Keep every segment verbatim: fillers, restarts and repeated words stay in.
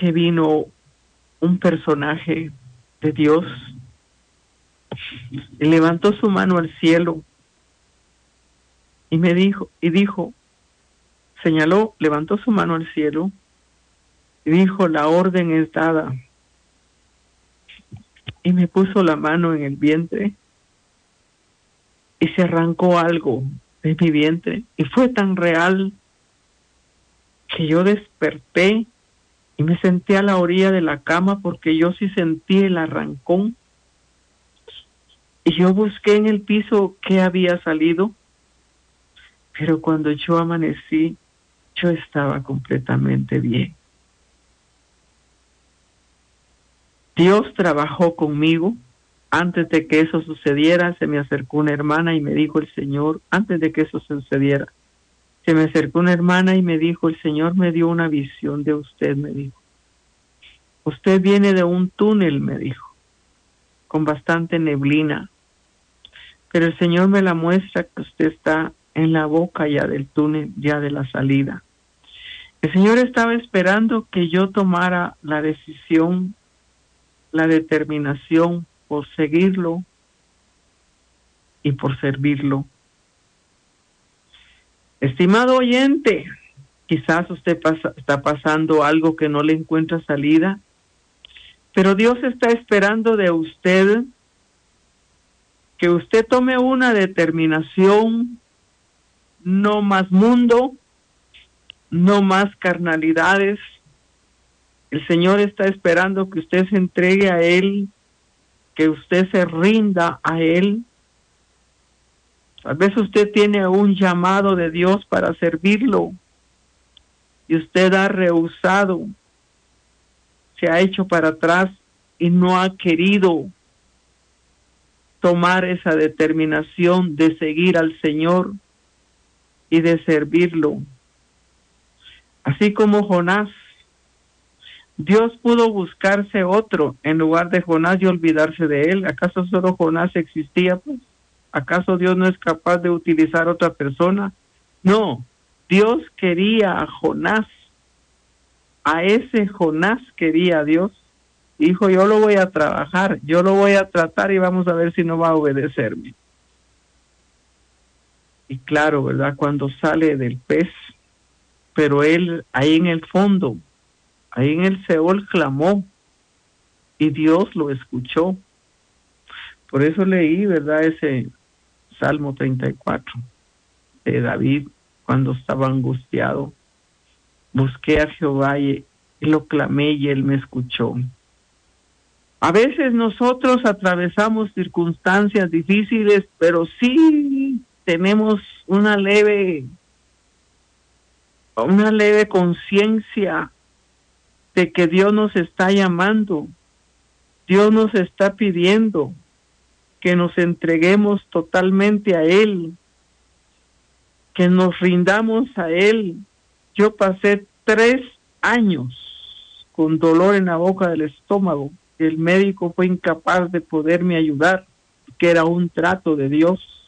que vino un personaje de Dios y levantó su mano al cielo y me dijo, y dijo, señaló, levantó su mano al cielo y dijo, la orden es dada. Y me puso la mano en el vientre y se arrancó algo de mi vientre y fue tan real que yo desperté y me senté a la orilla de la cama porque yo sí sentí el arrancón. Y yo busqué en el piso qué había salido, pero cuando yo amanecí, yo estaba completamente bien. Dios trabajó conmigo. Antes de que eso sucediera, se me acercó una hermana y me dijo el Señor, antes de que eso sucediera, se me acercó una hermana y me dijo, el Señor me dio una visión de usted, me dijo. Usted viene de un túnel, me dijo, con bastante neblina, pero el Señor me la muestra que usted está en la boca ya del túnel, ya de la salida. El Señor estaba esperando que yo tomara la decisión, la determinación por seguirlo y por servirlo. Estimado oyente, quizás usted pasa, está pasando algo que no le encuentra salida, pero Dios está esperando de usted que usted tome una determinación, no más mundo, no más carnalidades. El Señor está esperando que usted se entregue a Él, que usted se rinda a Él. Tal vez usted tiene un llamado de Dios para servirlo y usted ha rehusado, se ha hecho para atrás y no ha querido tomar esa determinación de seguir al Señor y de servirlo. Así como Jonás, Dios pudo buscarse otro en lugar de Jonás y olvidarse de él. ¿Acaso solo Jonás existía? Pues, ¿acaso Dios no es capaz de utilizar otra persona? No, Dios quería a Jonás. A ese Jonás quería a Dios. Dijo, yo lo voy a trabajar, yo lo voy a tratar y vamos a ver si no va a obedecerme. Y claro, ¿verdad? Cuando sale del pez, pero él ahí en el fondo, ahí en el Seol clamó y Dios lo escuchó. Por eso leí, ¿verdad? Ese Salmo treinta y cuatro de David, cuando estaba angustiado. Busqué a Jehová y lo clamé y él me escuchó. A veces nosotros atravesamos circunstancias difíciles, pero sí tenemos una leve, una leve conciencia de que Dios nos está llamando. Dios nos está pidiendo que nos entreguemos totalmente a Él, que nos rindamos a Él. Yo pasé tres años con dolor en la boca del estómago. El médico fue incapaz de poderme ayudar, que era un trato de Dios.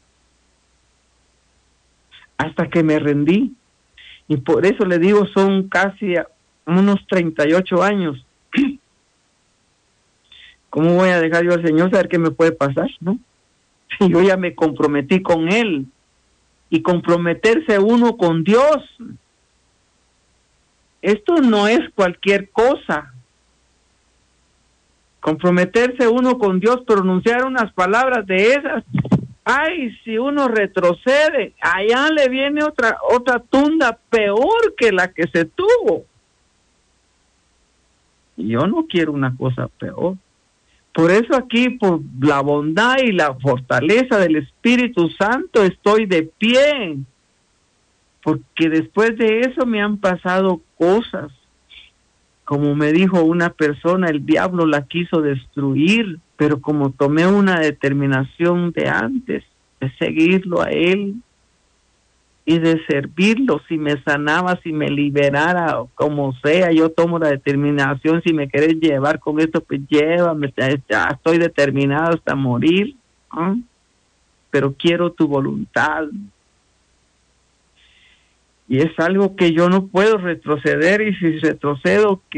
Hasta que me rendí. Y por eso le digo, son casi unos treinta y ocho años. ¿Cómo voy a dejar yo al Señor saber qué me puede pasar, no? Si yo ya me comprometí con Él. Y comprometerse uno con Dios, esto no es cualquier cosa. Comprometerse uno con Dios, pronunciar unas palabras de esas, ay, si uno retrocede, allá le viene otra otra tunda peor que la que se tuvo. Y yo no quiero una cosa peor. Por eso aquí, por la bondad y la fortaleza del Espíritu Santo, estoy de pie. Porque después de eso me han pasado cosas. Como me dijo una persona, el diablo la quiso destruir, pero como tomé una determinación de antes, de seguirlo a él y de servirlo, si me sanaba, si me liberara, como sea, yo tomo la determinación. Si me querés llevar con esto, pues llévame, ya estoy determinado hasta morir, ¿eh? Pero quiero tu voluntad. Y es algo que yo no puedo retroceder, y si retrocedo,